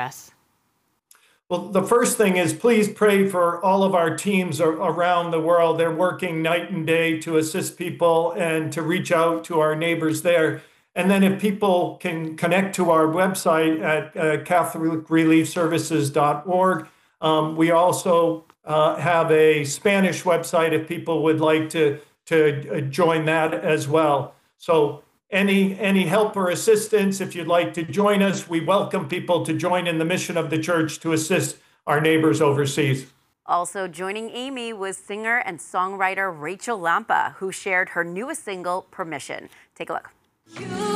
us? Well, the first thing is please pray for all of our teams around the world. They're working night and day to assist people and to reach out to our neighbors there. And then if people can connect to our website at catholicreliefservices.org. We also have a Spanish website if people would like to join that as well. So any help or assistance, if you'd like to join us, we welcome people to join in the mission of the church to assist our neighbors overseas. Also joining Amy was singer and songwriter Rachel Lampa, who shared her newest single, Permission. Take a look.